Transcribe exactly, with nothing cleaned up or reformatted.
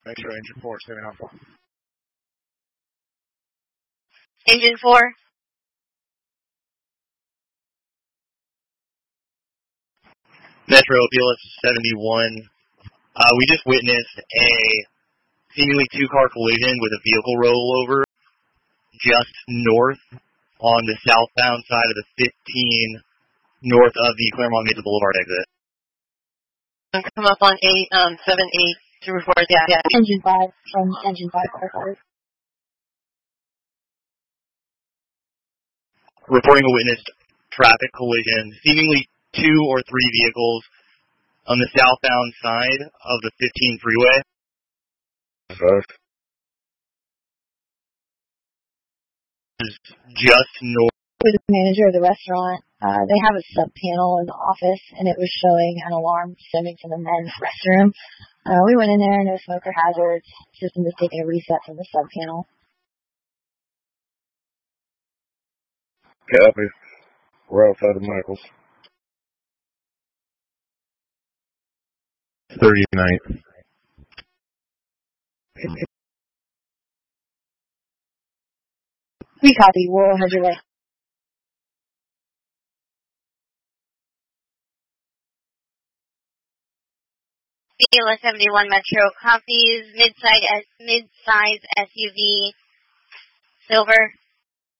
Metro Engine four, seven Alpha. Engine four. Metro B L S seventy-one. Uh, we just witnessed a seemingly two-car collision with a vehicle rollover just north on the southbound side of the fifteen, north of the Claremont Mesa Boulevard exit. Come up on eight, um, seven, eight to report. Yeah, yeah. Engine five from Engine five, car five. Reporting a witnessed traffic collision, seemingly two or three vehicles on the southbound side of the fifteen freeway. Five. Just north. With the manager of the restaurant, uh, they have a sub panel in the office, and it was showing an alarm stemming from the men's restroom. Uh, we went in there, no smoker hazards. System is taking a reset from the sub panel. Copy. We're outside of Michaels. thirty-ninth. We copy. We'll head your way. B L S seventy-one Metro copies, mid-size, mid-size S U V, silver.